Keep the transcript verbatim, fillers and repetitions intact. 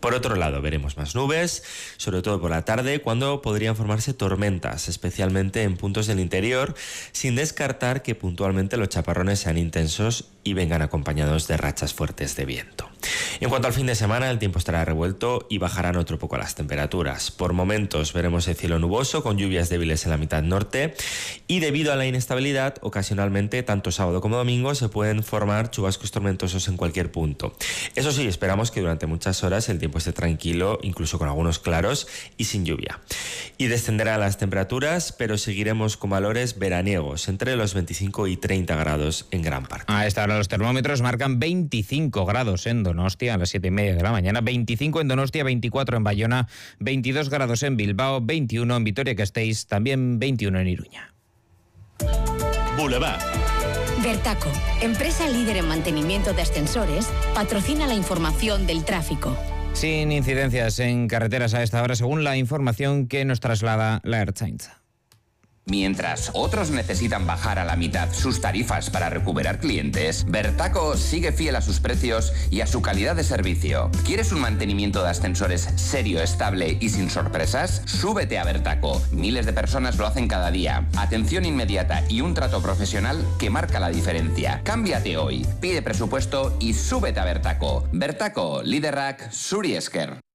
Por otro lado, veremos más nubes, sobre todo por la tarde, cuando podrían formarse tormentas, especialmente en puntos del interior, sin descartar que puntualmente los chaparrones sean intensos y vengan acompañados de rachas fuertes de viento. En cuanto al fin de semana, el tiempo estará revuelto y bajarán otro poco las temperaturas. Por momentos veremos el cielo nuboso con lluvias débiles en la mitad norte y debido a la inestabilidad, ocasionalmente, tanto sábado como domingo, se pueden formar chubascos tormentosos en cualquier punto. Eso sí, esperamos que durante muchas horas el tiempo esté tranquilo, incluso con algunos claros y sin lluvia. Y descenderán las temperaturas, pero seguiremos con valores veraniegos, entre los veinticinco y treinta grados en gran parte. A esta hora los termómetros marcan veinticinco grados en Donostia a las siete y media de la mañana, veinticinco en Donostia, veinticuatro en Bayona, veintidós grados en Bilbao, veintiuno en Vitoria-Gasteiz, también veintiuno en Iruña. Boulevard. Vertaco, empresa líder en mantenimiento de ascensores, patrocina la información del tráfico. Sin incidencias en carreteras a esta hora, según la información que nos traslada la Ertzaintza. Mientras otros necesitan bajar a la mitad sus tarifas para recuperar clientes, Vertaco sigue fiel a sus precios y a su calidad de servicio. ¿Quieres un mantenimiento de ascensores serio, estable y sin sorpresas? Súbete a Vertaco. Miles de personas lo hacen cada día. Atención inmediata y un trato profesional que marca la diferencia. Cámbiate hoy, pide presupuesto y súbete a Vertaco. Vertaco, Liderrak, Zuri esker.